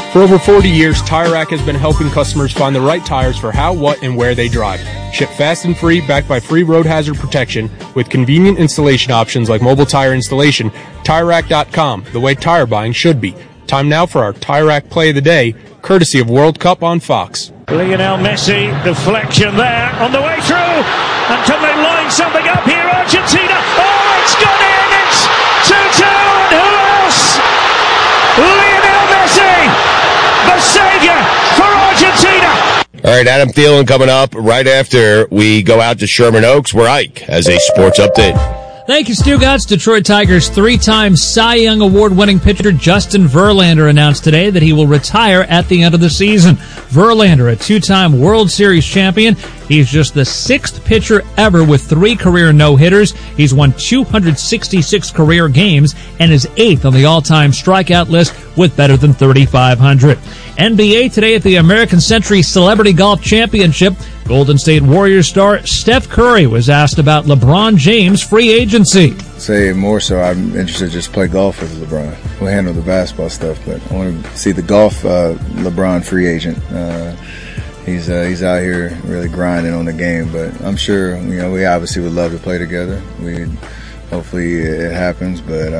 For over 40 years, Tire Rack has been helping customers find the right tires for how, what, and where they drive. Ship fast and free, backed by free road hazard protection, with convenient installation options like mobile tire installation. TireRack.com, the way tire buying should be. Time now for our Tire Rack Play of the Day, courtesy of World Cup on Fox. Lionel Messi, deflection there, on the way through, and can they line something up here, Argentina? Oh, it's gone in, it's 2-2, and who else? Lionel Messi, the saviour for Argentina. All right, Adam Thielen coming up right after we go out to Sherman Oaks, where Ike has a sports update. Thank you, Stugotz. Detroit Tigers three-time Cy Young Award-winning pitcher Justin Verlander announced today that he will retire at the end of the season. Verlander, a two-time World Series champion. He's just the sixth pitcher ever with 3 career no-hitters. He's won 266 career games and is 8th on the all-time strikeout list with better than 3,500. NBA today at the American Century Celebrity Golf Championship. Golden State Warriors star Steph Curry was asked about LeBron James' free agency. Say more so, I'm interested to just play golf with LeBron. We'll handle the basketball stuff, but I want to see the golf LeBron free agent. He's out here really grinding on the game, but I'm sure, we obviously would love to play together. Hopefully it happens, but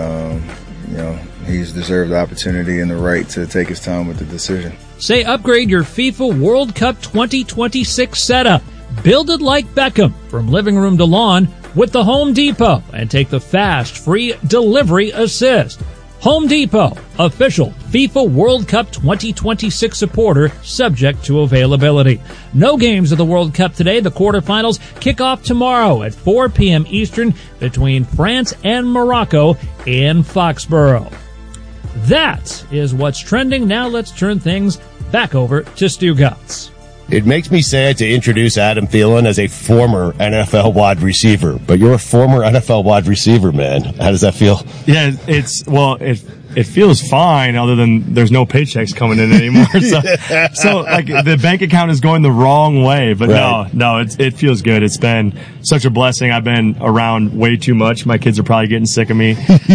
he's deserved the opportunity and the right to take his time with the decision. Say upgrade your FIFA World Cup 2026 setup. Build it like Beckham from living room to lawn with the Home Depot and take the fast, free delivery assist. Home Depot, official FIFA World Cup 2026 supporter, subject to availability. No games of the World Cup today. The quarterfinals kick off tomorrow at 4 p.m. Eastern between France and Morocco in Foxborough. That is what's trending. Now let's turn things back over to Stugotz. It makes me sad to introduce Adam Thielen as a former NFL wide receiver, but you're a former NFL wide receiver, man. How does that feel? Yeah, it feels fine, other than there's no paychecks coming in anymore. So like the bank account is going the wrong way. But right. No, it feels good. It's been such a blessing. I've been around way too much. My kids are probably getting sick of me.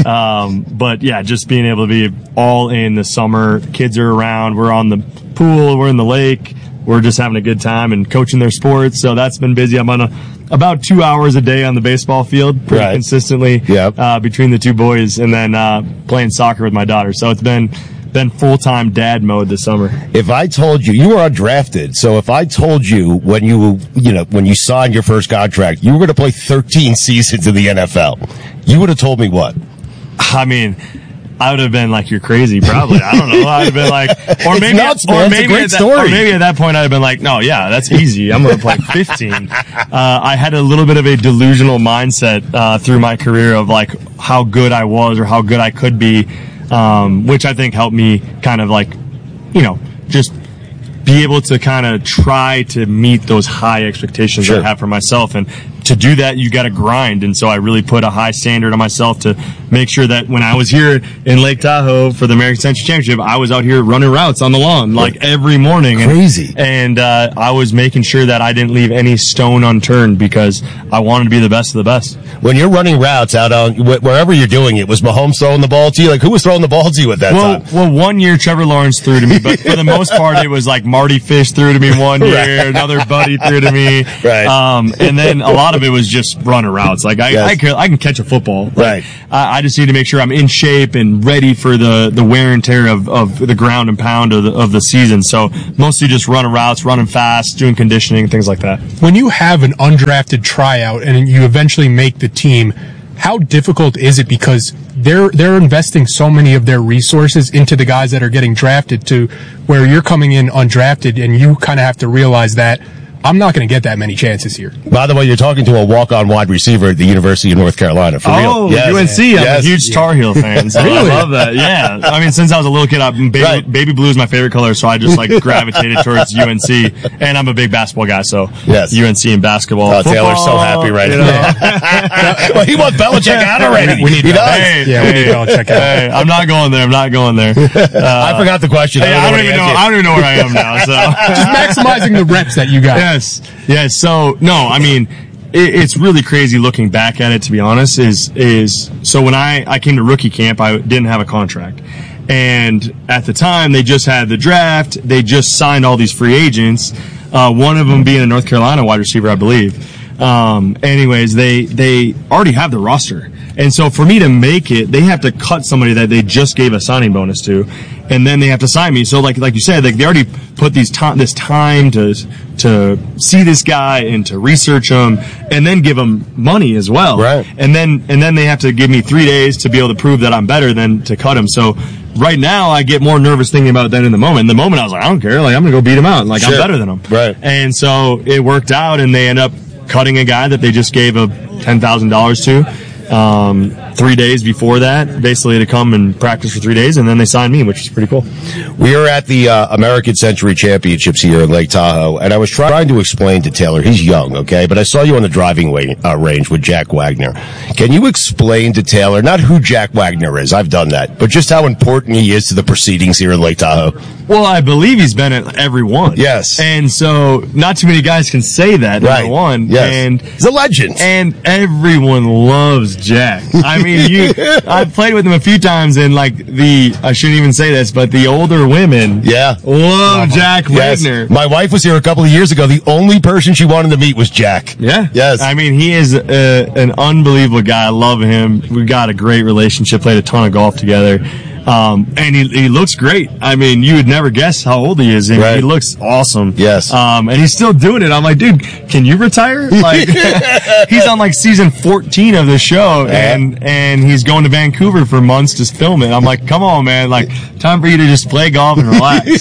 But yeah, just being able to be all in the summer. Kids are around. We're on the pool. We're in the lake. We're just having a good time and coaching their sports. So that's been busy. I'm on about 2 hours a day on the baseball field pretty consistently between the two boys, and then playing soccer with my daughter. So it's been full-time dad mode this summer. If I told you were undrafted, so if I told you when you signed your first contract, you were going to play 13 seasons in the NFL, you would have told me what? I mean, I would have been like, you're crazy, probably. I don't know. I'd have been like, or maybe at that point I'd have been like, no, yeah, that's easy. I'm going to play 15. I had a little bit of a delusional mindset through my career of like how good I was or how good I could be, which I think helped me kind of like, just be able to kind of try to meet those high expectations that I have for myself. And to do that, you got to grind. And so I really put a high standard on myself to make sure that when I was here in Lake Tahoe for the American Century Championship, I was out here running routes on the lawn like every morning. Crazy. And I was making sure that I didn't leave any stone unturned because I wanted to be the best of the best. When you're running routes out on wherever you're doing it, was Mahomes throwing the ball to you? Like, who was throwing the ball to you at that time? Well, 1 year Trevor Lawrence threw to me, but for the most part, it was like Marty Fish threw to me 1 year, another buddy threw to me. Right. And then a lot of it was just running routes. Like I can catch a football. Right. I just need to make sure I'm in shape and ready for the wear and tear of the ground and pound of the season. So mostly just running routes, running fast, doing conditioning, things like that. When you have an undrafted tryout and you eventually make the team, how difficult is it? Because they're investing so many of their resources into the guys that are getting drafted, to where you're coming in undrafted and you kind of have to realize that I'm not going to get that many chances here. By the way, you're talking to a walk-on wide receiver at the University of North Carolina. For real. Oh, yes. UNC. I'm a huge Tar Heel fan. So Really? I love that. Yeah. I mean, since I was a little kid, baby blue is my favorite color, so I just like gravitated towards UNC. And I'm a big basketball guy, so UNC and basketball. Oh, Taylor's so happy right now. Well, he wants Belichick out already. We need Belichick. We need Belichick out. Hey, I'm not going there. I forgot the question. I don't even know where I am now. So just maximizing the reps that you got. Yes. So no, I mean, it's really crazy looking back at it. To be honest, is so when I came to rookie camp, I didn't have a contract, And at the time, they just had the draft. They just signed all these free agents. One of them being a North Carolina wide receiver, I believe. Anyways, they already have the roster. And so for me to make it, they have to cut somebody that they just gave a signing bonus to, and then they have to sign me. So like you said, like they already put this time to see this guy and to research him, and then give him money as well. Right. And then they have to give me 3 days to be able to prove that I'm better than to cut him. So right now I get more nervous thinking about that in the moment. In the moment I was like, I don't care. Like I'm gonna go beat him out. Like I'm better than him. Right. And so it worked out, and they end up cutting a guy that they just gave $10,000 to. 3 days before that, basically to come and practice for 3 days, and then they signed me, which is pretty cool. We are at the American Century Championships here in Lake Tahoe, and I was trying to explain to Taylor, he's young, okay, but I saw you on the driving range with Jack Wagner. Can you explain to Taylor, not who Jack Wagner is, I've done that, but just how important he is to the proceedings here in Lake Tahoe? Well, I believe he's been at every one. Yes. And so, not too many guys can say that, right. Number one. Yes. And he's a legend. And everyone loves Jack. I mean, I've played with him a few times, and like I shouldn't even say this, but the older women love Jack Wagner. My wife was here a couple of years ago. The only person she wanted to meet was Jack. Yeah. Yes. I mean, he is an unbelievable guy. I love him. We got a great relationship, played a ton of golf together. And he looks great. I mean, you would never guess how old he is. He looks awesome. Yes. And he's still doing it. I'm like, dude, can you retire? Like, he's on like season 14 of the show, and he's going to Vancouver for months to film it. I'm like, come on, man. Like, time for you to just play golf and relax.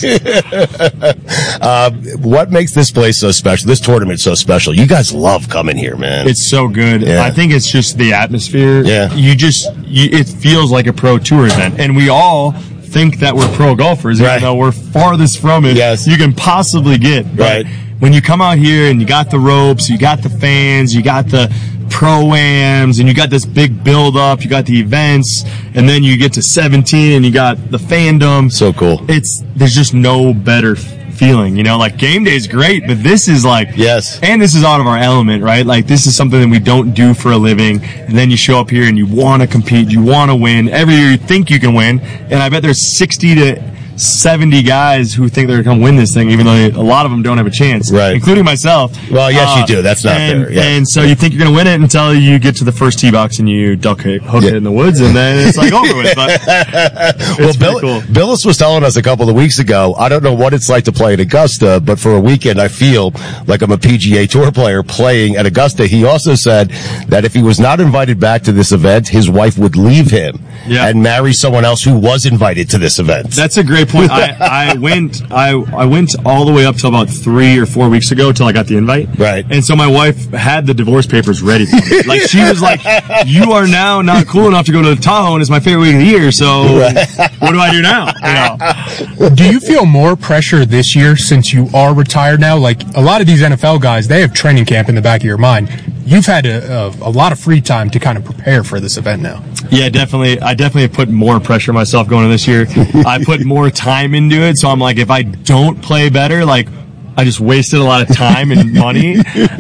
What makes this place so special? This tournament so special? You guys love coming here, man. It's so good. Yeah. I think it's just the atmosphere. Yeah. It feels like a pro tour event, and we all think that we're pro golfers, even though we're farthest from it you can possibly get. But when you come out here and you got the ropes, you got the fans, you got the pro-ams, and you got this big build-up, you got the events, and then you get to 17 and you got the fandom. So cool. There's just no better feeling, like game day is great, but this is like, and this is out of our element, right? Like this is something that we don't do for a living, and then you show up here and you want to compete, you want to win. Every year you think you can win, and I bet there's 60 to 70 guys who think they're going to win this thing, even though a lot of them don't have a chance, including myself. Well, yes, you do. That's not fair. Yes. And so you think you're going to win it until you get to the first tee box and you hook it in the woods, and then it's like over with. But well, Billis was telling us a couple of weeks ago, I don't know what it's like to play at Augusta, but for a weekend I feel like I'm a PGA Tour player playing at Augusta. He also said that if he was not invited back to this event, his wife would leave him and marry someone else who was invited to this event. That's a great point. I went all the way up till about 3 or 4 weeks ago till I got the invite. Right. And so my wife had the divorce papers ready for me. Like she was like, you are now not cool enough to go to the Tahoe, and it's my favorite week of the year, so what do I do now? Do you feel more pressure this year since you are retired now? Like a lot of these NFL guys, they have training camp in the back of your mind. You've had a lot of free time to kind of prepare for this event now. Yeah, definitely. I definitely put more pressure on myself going into this year. I put more time into it, so I'm like, if I don't play better, like, I just wasted a lot of time and money.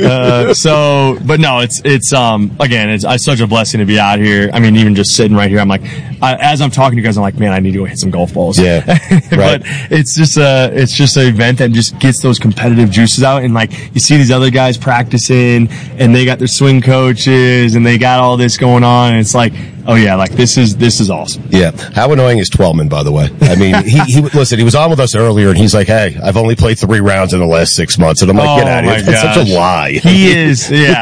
But no, it's such a blessing to be out here. I mean, even just sitting right here, I'm like, as I'm talking to you guys, I'm like, man, I need to go hit some golf balls. Yeah. But it's just an event that just gets those competitive juices out. And like, you see these other guys practicing and they got their swing coaches and they got all this going on. And it's like, oh yeah, like this is awesome. Yeah. How annoying is Twellman, by the way? I mean, listen, he was on with us earlier and he's like, hey, I've only played 3 rounds in the last 6 months. And I'm like, get out of here. That's such a lie. He is, yeah.